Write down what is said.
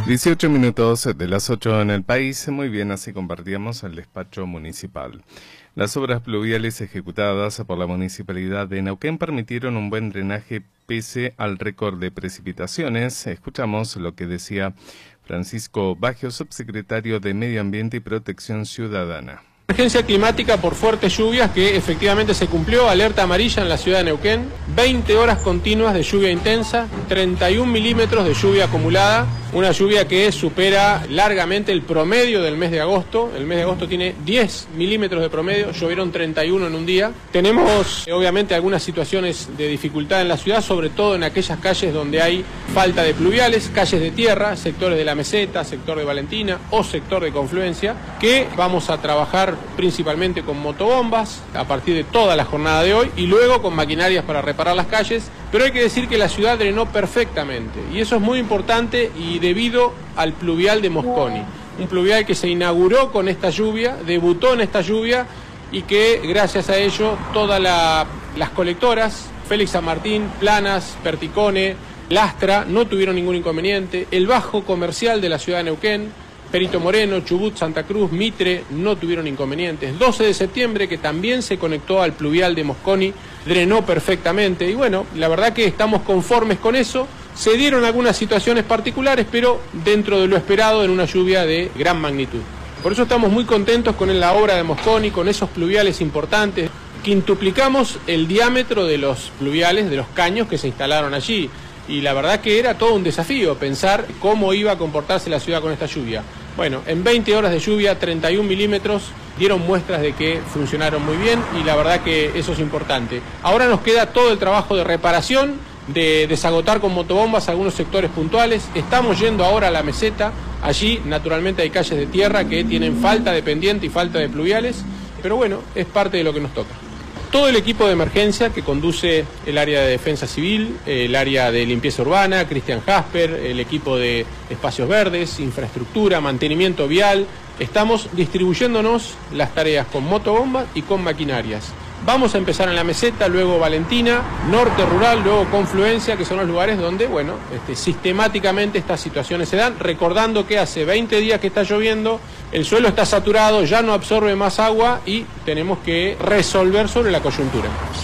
18 minutos de las 8 en el país. Muy bien, así compartíamos el despacho municipal. Las obras pluviales ejecutadas por la Municipalidad de Neuquén permitieron un buen drenaje pese al récord de precipitaciones. Escuchamos lo que decía Francisco Baggio, subsecretario de Medio Ambiente y Protección Ciudadana. Emergencia climática por fuertes lluvias que efectivamente se cumplió, alerta amarilla en la ciudad de Neuquén, 20 horas continuas de lluvia intensa, 31 milímetros de lluvia acumulada, una lluvia que supera largamente el promedio del mes de agosto. El mes de agosto tiene 10 milímetros de promedio, llovieron 31 en un día. Tenemos obviamente algunas situaciones de dificultad en la ciudad, sobre todo en aquellas calles donde hay falta de pluviales, calles de tierra, sectores de la Meseta, sector de Valentina o sector de Confluencia, que vamos a trabajar principalmente con motobombas a partir de toda la jornada de hoy y luego con maquinarias para reparar las calles, pero hay que decir que la ciudad drenó perfectamente y eso es muy importante y debido al pluvial de Mosconi, un pluvial que se inauguró con esta lluvia, debutó en esta lluvia y que gracias a ello todas las colectoras, Félix San Martín, Planas, Perticone, Lastra, no tuvieron ningún inconveniente, el bajo comercial de la ciudad de Neuquén, Perito Moreno, Chubut, Santa Cruz, Mitre, no tuvieron inconvenientes. 12 de septiembre, que también se conectó al pluvial de Mosconi, drenó perfectamente. Y bueno, la verdad que estamos conformes con eso. Se dieron algunas situaciones particulares, pero dentro de lo esperado en una lluvia de gran magnitud. Por eso estamos muy contentos con la obra de Mosconi, con esos pluviales importantes. Quintuplicamos el diámetro de los pluviales, de los caños que se instalaron allí. Y la verdad que era todo un desafío pensar cómo iba a comportarse la ciudad con esta lluvia. Bueno, en 20 horas de lluvia, 31 milímetros, dieron muestras de que funcionaron muy bien y la verdad que eso es importante. Ahora nos queda todo el trabajo de reparación, de desagotar con motobombas algunos sectores puntuales. Estamos yendo ahora a la Meseta, allí naturalmente hay calles de tierra que tienen falta de pendiente y falta de pluviales, pero bueno, es parte de lo que nos toca. Todo el equipo de emergencia que conduce el área de defensa civil, el área de limpieza urbana, Cristian Jasper, el equipo de espacios verdes, infraestructura, mantenimiento vial, estamos distribuyéndonos las tareas con motobombas y con maquinarias. Vamos a empezar en la Meseta, luego Valentina, Norte Rural, luego Confluencia, que son los lugares donde, bueno, sistemáticamente estas situaciones se dan, recordando que hace 20 días que está lloviendo, el suelo está saturado, ya no absorbe más agua y tenemos que resolver sobre la coyuntura.